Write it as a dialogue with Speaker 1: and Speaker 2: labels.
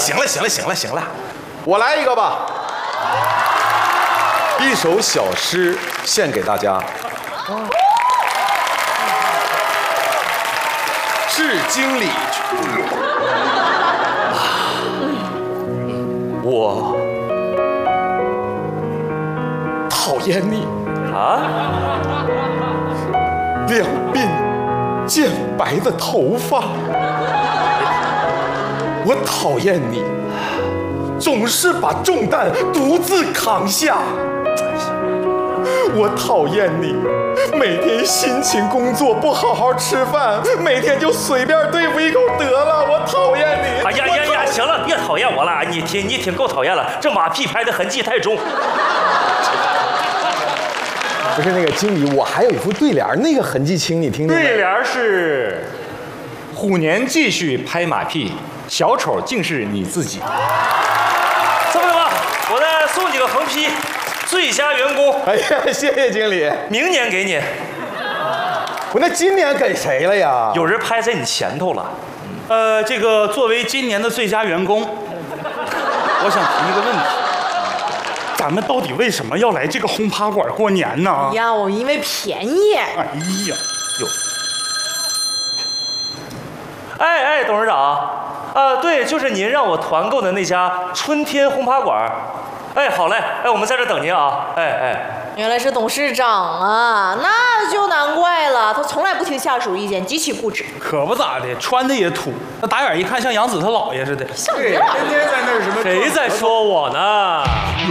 Speaker 1: 行了，我来一个吧。一首小诗献给大家。致经理，我讨厌你
Speaker 2: 啊！
Speaker 1: 两鬓渐白的头发，我讨厌你总是把重担独自扛下，我讨厌你每天辛勤工作不好好吃饭，每天就随便对付一口得了，我讨厌你。
Speaker 2: 哎呀，行了，别讨厌我了，你挺够讨厌了，这马屁拍的痕迹太重。
Speaker 1: 不是那个经理，我还有一副对联，那个痕迹轻，你听听。
Speaker 3: 对联是：虎年继续拍马屁，小丑竟是你自己。
Speaker 2: 这么吧，我再送几个横批，最佳员工。
Speaker 1: 哎呀，谢谢经理，
Speaker 2: 明年给你。
Speaker 1: 我那今年给谁了呀？
Speaker 2: 有人拍在你前头了。
Speaker 4: 这个作为今年的最佳员工，我想提一个问题。咱们到底为什么要来这个轰趴馆过年呢？
Speaker 5: 呀，我因为便宜。
Speaker 4: 哎呀，
Speaker 2: 哎，董事长，对，就是您让我团购的那家春天轰趴馆。哎，好嘞，哎，我们在这等您啊。哎，
Speaker 5: 原来是董事长啊，那就难怪了，他从来不听下属意见，极其固执。
Speaker 4: 可不咋的，穿的也土，那打眼一看像杨子他姥爷似的。
Speaker 5: 像你老
Speaker 3: 天天在那儿什么？
Speaker 2: 谁在说我呢？